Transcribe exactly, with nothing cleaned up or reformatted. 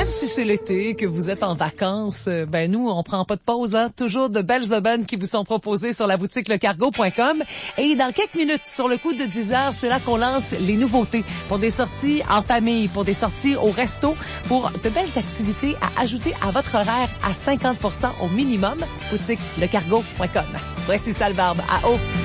si c'est l'été, que vous êtes en vacances, euh, ben nous, on prend pas de pause, hein. Toujours de belles aubaines qui vous sont proposées sur la boutique le cargo point com. Et dans quelques minutes, sur le coup de dix heures, c'est là qu'on lance les nouveautés pour des sorties en famille, pour des sorties au resto, pour de belles activités à ajouter à votre horaire à cinquante pour cent au minimum. Boutique le cargo point com. Voici Salvarbe à eau.